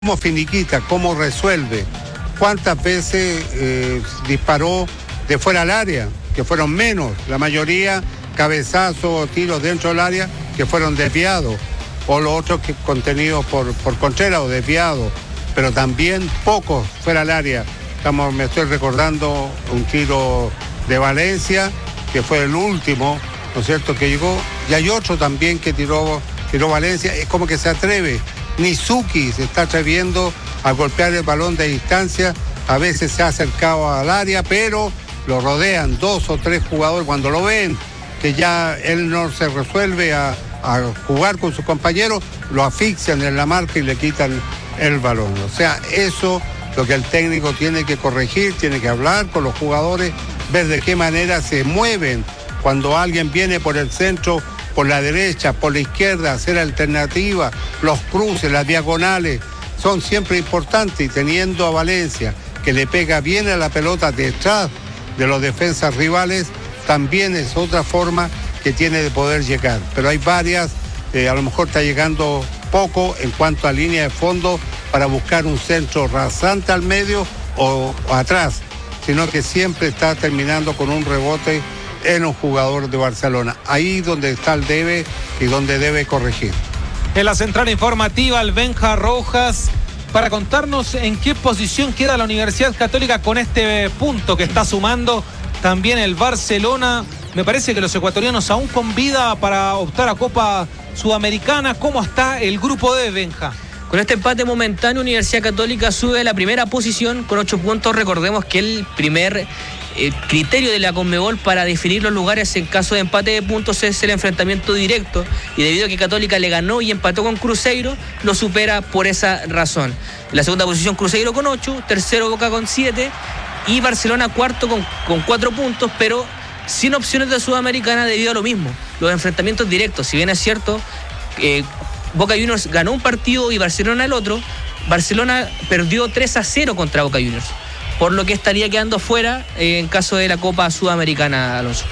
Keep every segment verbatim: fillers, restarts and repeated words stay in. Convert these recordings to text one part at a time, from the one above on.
cómo finiquita, cómo resuelve, cuántas veces eh, disparó de fuera del área, que fueron menos, la mayoría cabezazos, tiros dentro del área que fueron desviados, o los otros que contenidos por, por Contreras o desviados, pero también pocos fuera del área. Estamos, me estoy recordando un tiro de Valencia, que fue el último, ¿no es cierto?, que llegó, y hay otro también que tiró, tiró Valencia, es como que se atreve. Nizuki se está atreviendo a golpear el balón de distancia, a veces se ha acercado al área, pero lo rodean dos o tres jugadores cuando lo ven, que ya él no se resuelve a, a jugar con sus compañeros, lo asfixian en la marca y le quitan el balón. O sea, eso lo que el técnico tiene que corregir, tiene que hablar con los jugadores, ver de qué manera se mueven cuando alguien viene por el centro, por la derecha, por la izquierda, hacer alternativa, los cruces, las diagonales, son siempre importantes, y teniendo a Valencia, que le pega bien a la pelota detrás de los defensas rivales, también es otra forma que tiene de poder llegar. Pero hay varias, eh, a lo mejor está llegando poco en cuanto a línea de fondo para buscar un centro rasante al medio o, o atrás, sino que siempre está terminando con un rebote en un jugador de Barcelona. Ahí donde está el debe y donde debe corregir. En la central informativa, el Benja Rojas, para contarnos en qué posición queda la Universidad Católica con este punto que está sumando también el Barcelona. Me parece que los ecuatorianos aún con vida para optar a Copa Sudamericana. ¿Cómo está el grupo de Benja? Con este empate momentáneo, Universidad Católica sube a la primera posición con ocho puntos. Recordemos que el primer eh, criterio de la Conmebol para definir los lugares en caso de empate de puntos es el enfrentamiento directo, y debido a que Católica le ganó y empató con Cruzeiro, lo supera por esa razón. En la segunda posición Cruzeiro con ocho, tercero Boca con siete y Barcelona cuarto con, con cuatro puntos, pero sin opciones de Sudamericana debido a lo mismo, los enfrentamientos directos. Si bien es cierto, eh, Boca Juniors ganó un partido y Barcelona el otro, Barcelona perdió tres a cero contra Boca Juniors, por lo que estaría quedando fuera eh, en caso de la Copa Sudamericana, Alonso.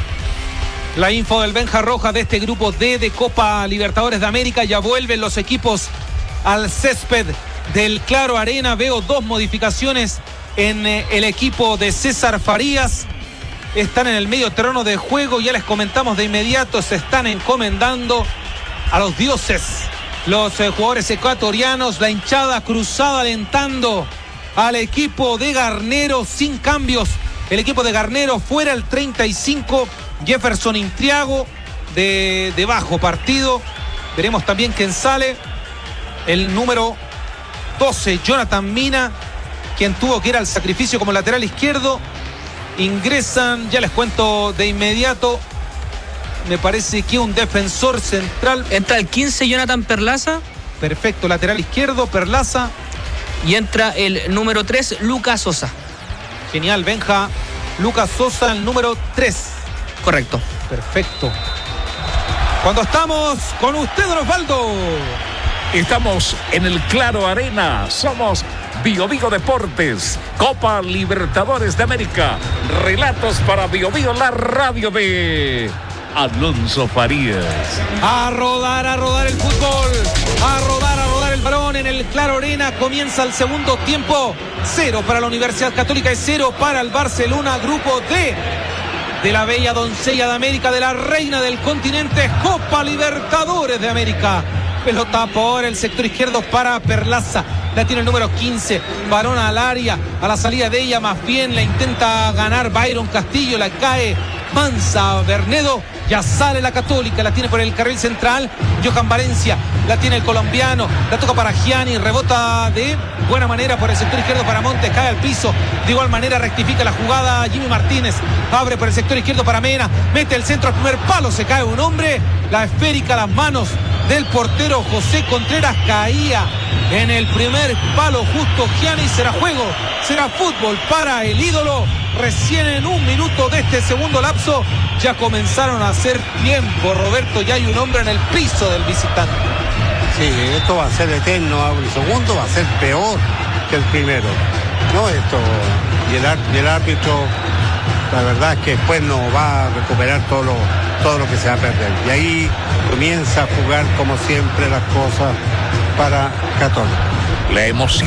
La info del Benja Rojas de este grupo D de Copa Libertadores de América. Ya vuelven los equipos al césped del Claro Arena. Veo dos modificaciones en eh, el equipo de César Farías. Están en el medio terreno de juego, ya les comentamos de inmediato, se están encomendando a los dioses los eh, jugadores ecuatorianos, la hinchada cruzada alentando al equipo de Garnero sin cambios. El equipo de Garnero fuera el treinta y cinco, Jefferson Intriago de, de bajo partido. Veremos también quién sale. El número doce, Jonathan Mina, quien tuvo que ir al sacrificio como lateral izquierdo. Ingresan, ya les cuento de inmediato, me parece que un defensor central. Entra el quince, Jonathan Perlaza. Perfecto, lateral izquierdo, Perlaza. Y entra el número tres, Lucas Sosa. Genial, Benja. Lucas Sosa, el número tres. Correcto. Perfecto. Cuando estamos con usted, don Osvaldo. Estamos en el Claro Arena. Somos Bio Bio Deportes, Copa Libertadores de América. Relatos para Bio Bio, la radio de Alonso Farías. A rodar, a rodar el fútbol. A rodar, a rodar el balón en el Claro Arena. Comienza el segundo tiempo. Cero para la Universidad Católica y cero para el Barcelona. Grupo D de la bella doncella de América, de la reina del continente, Copa Libertadores de América. Pelota por el sector izquierdo para Perlaza. La tiene el número quince. Balón al área. A la salida de ella, más bien la intenta ganar Byron Castillo. La cae Mansa Bernedo. Ya sale la Católica. La tiene por el carril central Johan Valencia. La tiene el colombiano. La toca para Gianni. Rebota de buena manera por el sector izquierdo para Montes. Cae al piso. De igual manera rectifica la jugada Jimmy Martínez. Abre por el sector izquierdo para Mena. Mete el centro al primer palo. Se cae un hombre. La esférica a las manos del portero José Contreras caía en el primer palo justo. Gianni, será juego, será fútbol para el ídolo. Recién en un minuto de este segundo lapso ya comenzaron a hacer tiempo, Roberto. Ya hay un hombre en el piso del visitante. Sí, esto va a ser eterno. El segundo va a ser peor que el primero. No, esto. Y el, y el árbitro, la verdad es que después no va a recuperar todo lo, todo lo que se va a perder. Y ahí comienza a jugar como siempre las cosas para Católica. La emoción